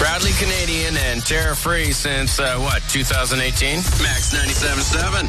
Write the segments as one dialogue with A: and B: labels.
A: Proudly Canadian and tariff-free since, 2018? Max 97.7.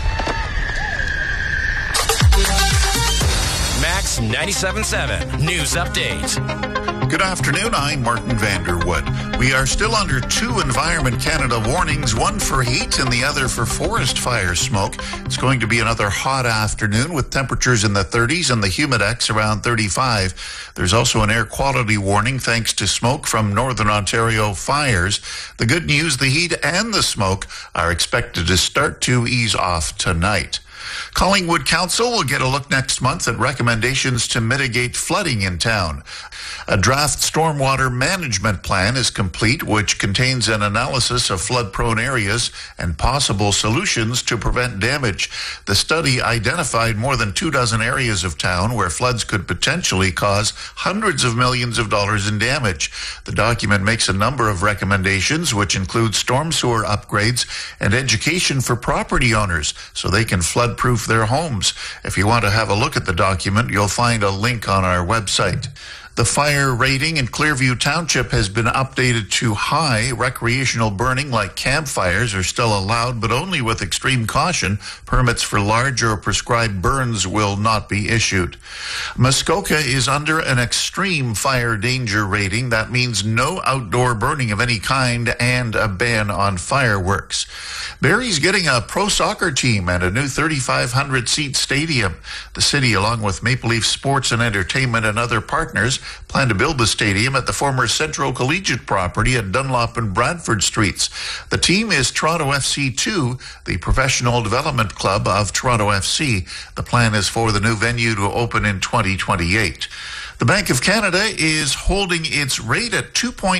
A: Max 97.7 News Update.
B: Good afternoon, I'm Martin Vanderwood. We are still under 2 Environment Canada warnings, one for heat and the other for forest fire smoke. It's going to be another hot afternoon with temperatures in the 30s and the humidex around 35. There's also an air quality warning thanks to smoke from Northern Ontario fires. The good news, the heat and the smoke are expected to start to ease off tonight. Collingwood Council will get a look next month at recommendations to mitigate flooding in town. A draft stormwater management plan is complete, which contains an analysis of flood-prone areas and possible solutions to prevent damage. The study identified more than 24 areas of town where floods could potentially cause hundreds of millions of dollars in damage. The document makes a number of recommendations, which include storm sewer upgrades and education for property owners so they can flood-proof their homes. If you want to have a look at the document, you'll find a link on our website. The fire rating in Clearview Township has been updated to high. Recreational burning like campfires are still allowed, but only with extreme caution. Permits for large or prescribed burns will not be issued. Muskoka is under an extreme fire danger rating. That means no outdoor burning of any kind and a ban on fireworks. Barrie's getting a pro soccer team and a new 3,500-seat stadium. The city, along with Maple Leaf Sports and Entertainment and other partners, plan to build the stadium at the former Central Collegiate property at Dunlop and Bradford Streets. The team is Toronto FC 2, the professional development club of Toronto FC. The plan is for the new venue to open in 2028. The Bank of Canada is holding its rate at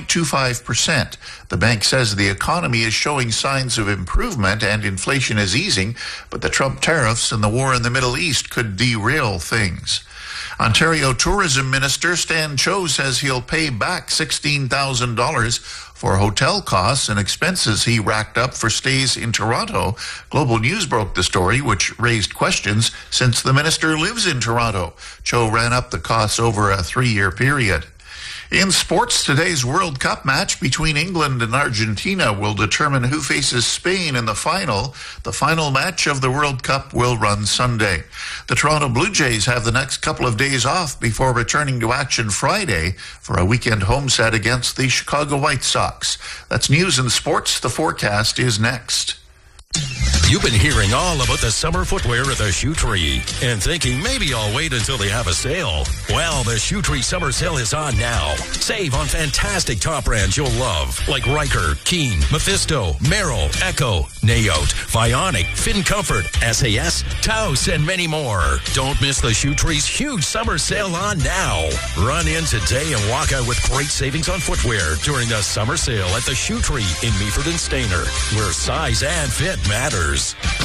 B: 2.25%. The bank says the economy is showing signs of improvement and inflation is easing, but the Trump tariffs and the war in the Middle East could derail things. Ontario Tourism Minister Stan Cho says he'll pay back $16,000 for hotel costs and expenses he racked up for stays in Toronto. Global News broke the story, which raised questions since the minister lives in Toronto. Cho ran up the costs over a 3-year period. In sports, today's World Cup match between England and Argentina will determine who faces Spain in the final. The final match of the World Cup will run Sunday. The Toronto Blue Jays have the next couple of days off before returning to action Friday for a weekend home set against the Chicago White Sox. That's news and sports. The forecast is next.
C: You've been hearing all about the summer footwear at the Shoe Tree and thinking maybe I'll wait until they have a sale. Well, the Shoe Tree summer sale is on now. Save on fantastic top brands you'll love like Riker, Keen, Mephisto, Merrill, Echo, Nayote, Vionic, Fin Comfort, SAS, Taos, and many more. Don't miss the Shoe Tree's huge summer sale on now. Run in today and walk out with great savings on footwear during the summer sale at the Shoe Tree in Meaford and Stayner, where size and fit matters.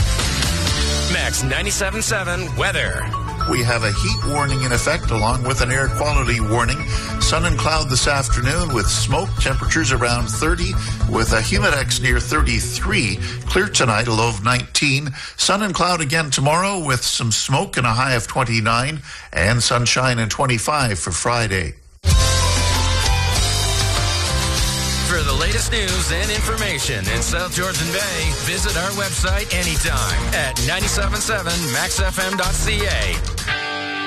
A: Max 97.7 weather.
B: We have a heat warning in effect along with an air quality warning. Sun and cloud this afternoon with smoke, temperatures around 30 with a humidex near 33. Clear tonight, a low of 19. Sun and cloud again tomorrow with some smoke and a high of 29 and sunshine and 25 for Friday.
A: For the latest news and information in South Georgian Bay, visit our website anytime at 977maxfm.ca.